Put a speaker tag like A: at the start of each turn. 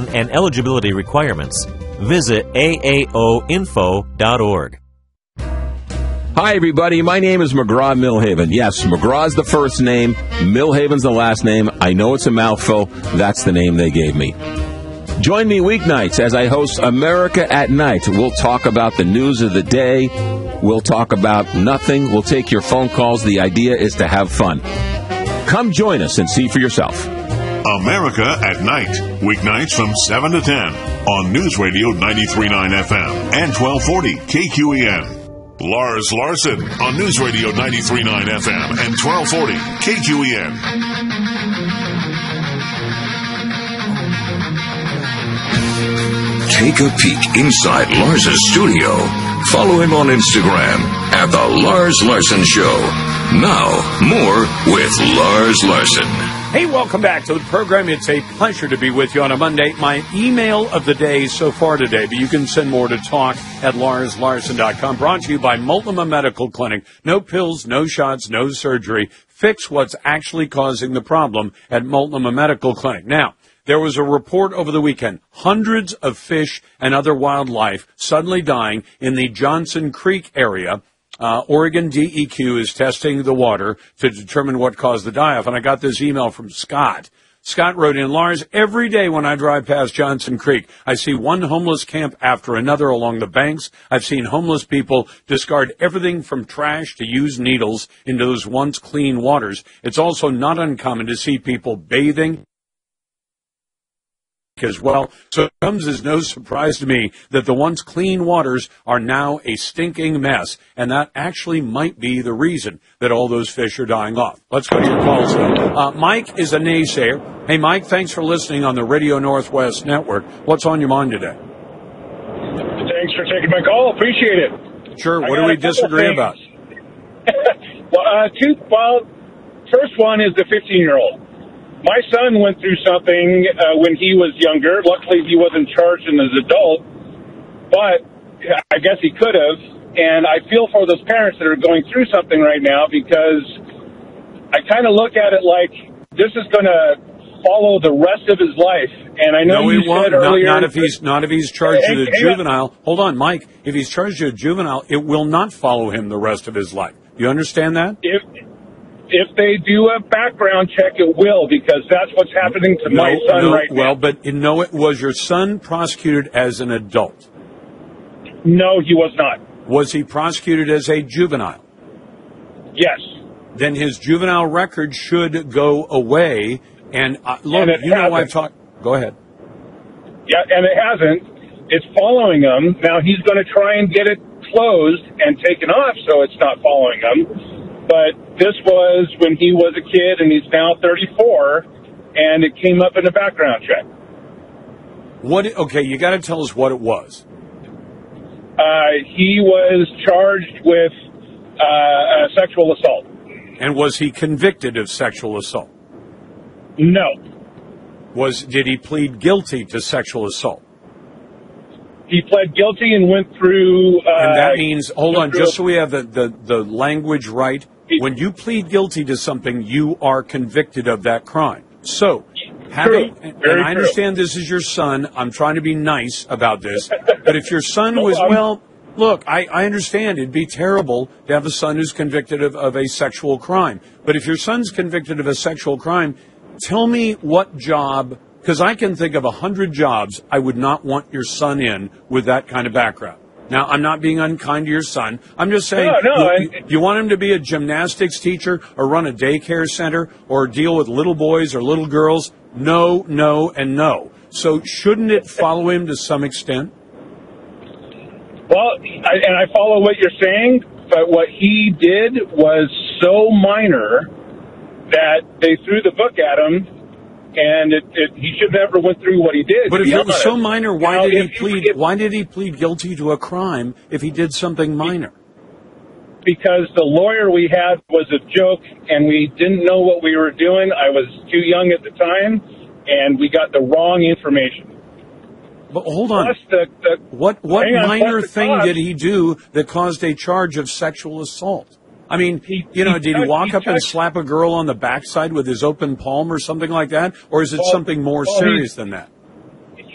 A: education and eligibility requirements. Visit aaoinfo.org.
B: Hi, everybody. My name is McGraw Millhaven. Yes, McGraw's the first name. Millhaven's the last name. I know it's a mouthful. That's the name they gave me. Join me weeknights as I host America at Night. We'll talk about the news of the day. We'll talk about nothing. We'll take your phone calls. The idea is to have fun. Come join us and see for yourself.
C: America at Night, weeknights from 7 to 10 on News Radio 93.9 FM and 1240 KQEN. Lars Larson on News Radio 93.9 FM and 1240 KQEN.
D: Take a peek inside Lars's studio. Follow him on Instagram at The Lars Larson Show. Now, more with Lars Larson.
E: Hey, welcome back to the program. It's a pleasure to be with you on a Monday. My email of the day so far today, but you can send more to talk at LarsLarson.com. Brought to you by Multnomah Medical Clinic. No pills, no shots, no surgery. Fix what's actually causing the problem at Multnomah Medical Clinic. Now, there was a report over the weekend. Hundreds of fish and other wildlife suddenly dying in the Johnson Creek area. Oregon DEQ is testing the water to determine what caused the die-off. And I got this email from Scott. Scott wrote in, Lars, every day when I drive past Johnson Creek, I see one homeless camp after another along the banks. I've seen homeless people discard everything from trash to used needles into those once clean waters. It's also not uncommon to see people bathing as well. So it comes as no surprise to me that the once clean waters are now a stinking mess, and that actually might be the reason that all those fish are dying off. Let's go to your calls now. Mike is a naysayer. Hey, Mike, thanks for listening on the Radio Northwest Network. What's on your mind today?
F: Thanks for taking my call. Appreciate it.
E: Sure. What do we disagree about?
F: First one is the 15-year-old. My son went through something when he was younger. Luckily, he wasn't charged as an adult, but I guess he could have. And I feel for those parents that are going through something right now because I kind of look at it like this is going to follow the rest of his life. And I know you said earlier,
E: not if he's charged as a juvenile. Hold on, Mike. If he's charged as a juvenile, it will not follow him the rest of his life. You understand that?
F: If they do a background check, it will, because that's what's happening to my son right now.
E: Well, but was your son prosecuted as an adult?
F: No, he was not.
E: Was he prosecuted as a juvenile?
F: Yes.
E: Then his juvenile record should go away. And look,
F: and
E: I've talked. Go ahead.
F: Yeah, and it hasn't. It's following him. Now he's going to try and get it closed and taken off so it's not following him. But this was when he was a kid, and he's now 34, and it came up in a background check.
E: Okay, you got to tell us what it was.
F: He was charged with sexual assault.
E: And was he convicted of sexual assault?
F: No.
E: Did he plead guilty to sexual assault?
F: He pled guilty and went through...
E: and that means, hold on, just so we have the language right, when you plead guilty to something, you are convicted of that crime. So, I understand this is your son. I'm trying to be nice about this. But if your son look, I understand it'd be terrible to have a son who's convicted of a sexual crime. But if your son's convicted of a sexual crime, tell me what job, because I can think of 100 jobs I would not want your son in with that kind of background. Now, I'm not being unkind to your son. I'm just saying, you want him to be a gymnastics teacher or run a daycare center or deal with little boys or little girls? No, no, and no. So shouldn't it follow him to some extent?
F: Well, I follow what you're saying, but what he did was so minor that they threw the book at him. And he should never went through what he did.
E: But if it was so minor, why did he plead guilty to a crime if he did something minor?
F: Because the lawyer we had was a joke, and we didn't know what we were doing. I was too young at the time, and we got the wrong information.
E: But hold on. What minor thing did he do that caused a charge of sexual assault? I mean, did he walk up and slap a girl on the backside with his open palm or something like that? Or is it something more serious than that?